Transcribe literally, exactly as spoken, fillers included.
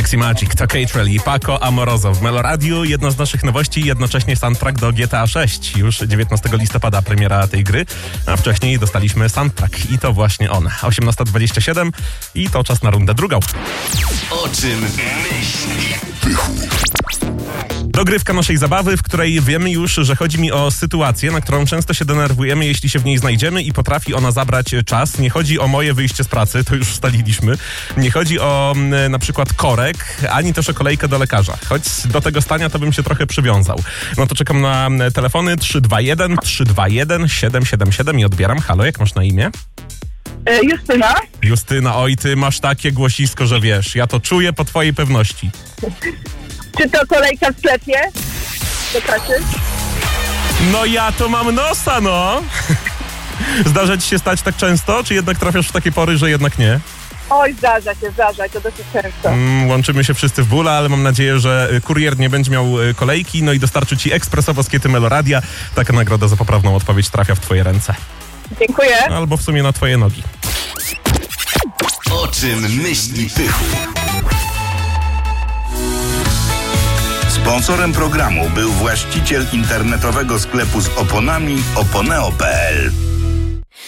Toxic Magic to Catrell i Paco Amoroso w Meloradiu. Jedno z naszych nowości, jednocześnie soundtrack do G T A sześć. Już dziewiętnastego listopada premiera tej gry, a wcześniej dostaliśmy soundtrack i to właśnie on. osiemnasta dwadzieścia siedem i to czas na rundę drugą. O czym myśli Pychu? Dogrywka naszej zabawy, w której wiemy już, że chodzi mi o sytuację, na którą często się denerwujemy, jeśli się w niej znajdziemy i potrafi ona zabrać czas. Nie chodzi o moje wyjście z pracy, to już ustaliliśmy. Nie chodzi o m, na przykład korek, ani też o kolejkę do lekarza. Choć do tego stania to bym się trochę przywiązał. No to czekam na telefony trzy dwa jeden trzy dwa jeden siedem siedem siedem i odbieram. Halo, jak masz na imię? Justyna. Justyna, oj, ty masz takie głosisko, że wiesz, ja to czuję po twojej pewności. Czy to kolejka w sklepie do pracy? No ja to mam nosa, no. Zdarza ci się stać tak często, czy jednak trafiasz w takie pory, że jednak nie? Oj, zdarza się, zdarza, to dosyć często. Mm, łączymy się wszyscy w bóle, ale mam nadzieję, że kurier nie będzie miał kolejki, no i dostarczy ci ekspresowo z kiety Meloradia. Taka nagroda za poprawną odpowiedź trafia w twoje ręce. Dziękuję. Albo w sumie na twoje nogi. O czym myśli Pychu? Sponsorem programu był właściciel internetowego sklepu z oponami oponeo kropka p l.